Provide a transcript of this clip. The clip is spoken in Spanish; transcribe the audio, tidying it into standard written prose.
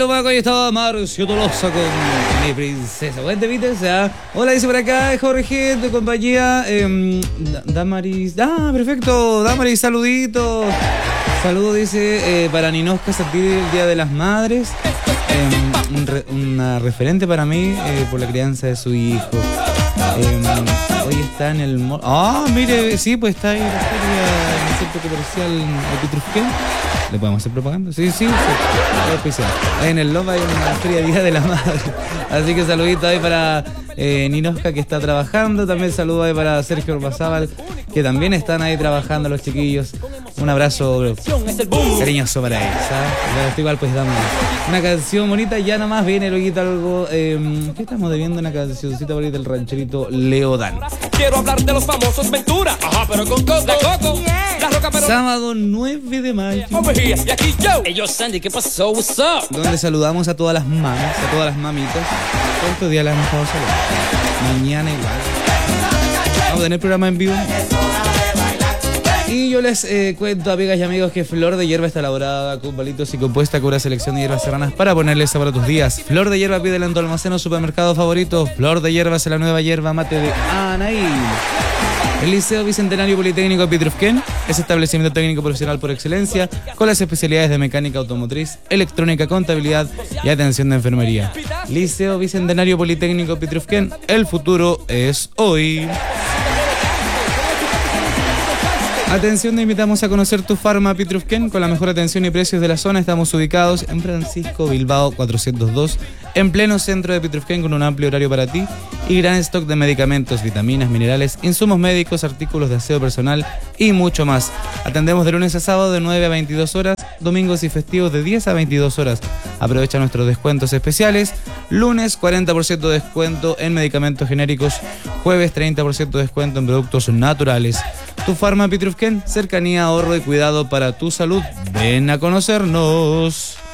Tumaco, ahí estaba Marcio Tolosa con mi princesa. Buen te viste, o sea. Hola, dice por acá Jorge, de compañía. Damaris. Ah, perfecto. Damaris, saluditos. Saludo, dice, para Ninosca Satir, el Día de las Madres. Una referente para mí por la crianza de su hijo. Hoy está en el... mire, sí, pues está ahí la feria en el centro comercial de Pitrufquén. ¿Le podemos hacer propaganda? Sí, es especial. Ahí en el Loma hay una feria Día de la Madre. Así que saludito ahí para Ninosca, que está trabajando. También saludo ahí para Sergio Orbazábal, que también están ahí trabajando los chiquillos. Un abrazo cariñoso para ellos, ¿sabes? Igual pues damos una canción bonita. Ya nomás viene luego algo. ¿Qué estamos debiendo? Una cancioncita bonita del rancherito Leodán. Quiero hablar de los famosos Ventura. Ajá, pero con Coco. La Coco. Yeah. La Roca, pero... Sábado 9 de mayo. Y aquí yo. Ellos Sandy, ¿qué pasó? What's up? Donde saludamos a todas las mamás, a todas las mamitas. ¿Cuántos días las hemos dejado saludar? Mañana igual. Vamos a tener programa en vivo. Y yo les cuento, amigas y amigos, que Flor de Hierba está elaborada con palitos y compuesta con una selección de hierbas serranas para ponerle sabor a tus días. Flor de Hierba, pídela en tu almacén o supermercado favorito. Flor de Hierba es la nueva hierba mate de Anaí. El Liceo Bicentenario Politécnico Pitrufquén es establecimiento técnico profesional por excelencia con las especialidades de mecánica automotriz, electrónica, contabilidad y atención de enfermería. Liceo Bicentenario Politécnico Pitrufquén, el futuro es hoy. Atención, te invitamos a conocer tu Farma Pitrufquén con la mejor atención y precios de la zona. Estamos ubicados en Francisco Bilbao 402, en pleno centro de Pitrufquén, con un amplio horario para ti y gran stock de medicamentos, vitaminas, minerales, insumos médicos, artículos de aseo personal y mucho más. Atendemos de lunes a sábado de 9 a 22 horas, domingos y festivos de 10 a 22 horas. Aprovecha nuestros descuentos especiales. Lunes 40% de descuento en medicamentos genéricos, jueves 30% de descuento en productos naturales. Tu Farma Pitrufquén, cercanía, ahorro y cuidado para tu salud. Ven a conocernos.